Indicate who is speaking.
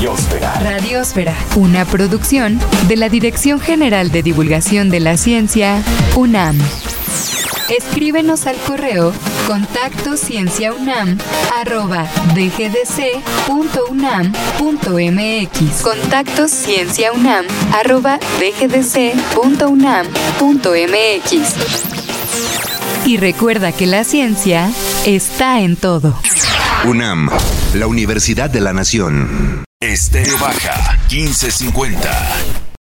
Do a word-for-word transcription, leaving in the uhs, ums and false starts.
Speaker 1: Radiósfera.
Speaker 2: Radiósfera, una producción de la Dirección General de Divulgación de la Ciencia, UNAM. Escríbenos al correo contacto cienciaunam arroba dgdc.unam.mx. Contacto cienciaunam arroba dgdc.unam.mx. Y recuerda que la ciencia está en todo.
Speaker 3: UNAM, la Universidad de la Nación.
Speaker 1: Estéreo Baja, quince cincuenta.